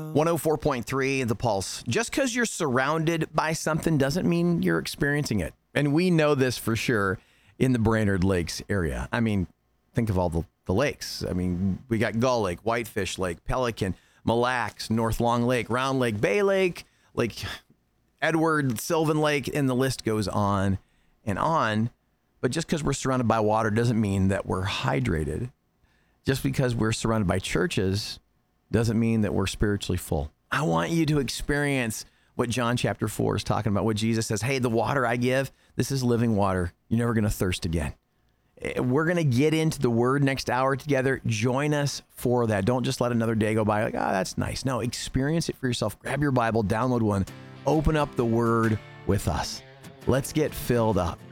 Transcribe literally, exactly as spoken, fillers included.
one oh four point three, The Pulse. Just because you're surrounded by something doesn't mean you're experiencing it. And we know this for sure in the Brainerd Lakes area. I mean, think of all the, the lakes. I mean, we got Gull Lake, Whitefish Lake, Pelican, Mille Lacs, North Long Lake, Round Lake, Bay Lake, Lake Edward, Sylvan Lake, and the list goes on and on. But just because we're surrounded by water doesn't mean that we're hydrated. Just because we're surrounded by churches doesn't mean that we're spiritually full. I want you to experience what John chapter four is talking about, what Jesus says, hey, the water I give, this is living water. You're never going to thirst again. We're going to get into the word next hour together. Join us for that. Don't just let another day go by like, oh, that's nice. No, experience it for yourself. Grab your Bible, download one, open up the word with us. Let's get filled up.